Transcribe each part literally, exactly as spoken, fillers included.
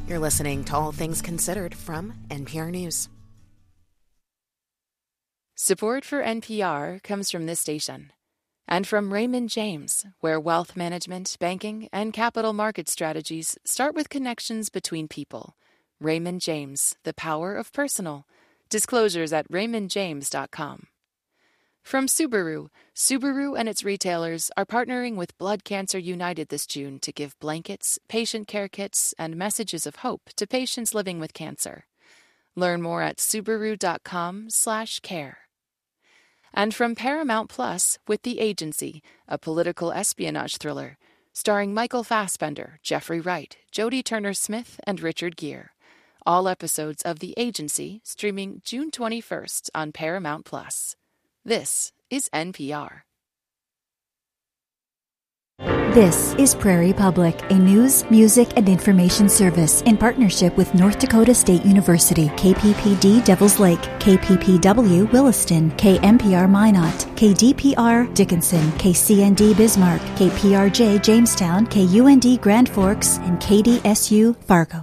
You're listening to All Things Considered from N P R News. Support for N P R comes from this station and from Raymond James, where wealth management, banking, and capital market strategies start with connections between people. Raymond James, the power of personal. Disclosures at raymond james dot com. From Subaru, Subaru and its retailers are partnering with Blood Cancer United this June to give blankets, patient care kits, and messages of hope to patients living with cancer. Learn more at subaru dot com slash care. And from Paramount Plus with The Agency, a political espionage thriller, starring Michael Fassbender, Jeffrey Wright, Jodie Turner-Smith, and Richard Gere. All episodes of The Agency streaming June twenty-first on Paramount Plus. This is N P R. This is Prairie Public, a news, music, and information service in partnership with North Dakota State University, K P P D Devils Lake, K P P W Williston, K M P R Minot, K D P R Dickinson, K C N D Bismarck, K P R J Jamestown, K U N D Grand Forks, and K D S U Fargo.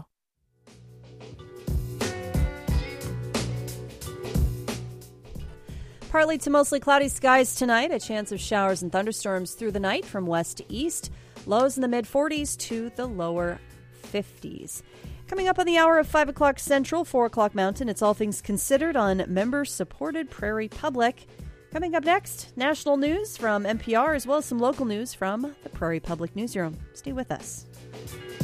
Partly to mostly cloudy skies tonight. A chance of showers and thunderstorms through the night from west to east. Lows in the mid-forties to the lower fifties. Coming up on the hour of five o'clock Central, four o'clock Mountain, it's All Things Considered on member-supported Prairie Public. Coming up next, national news from N P R as well as some local news from the Prairie Public Newsroom. Stay with us.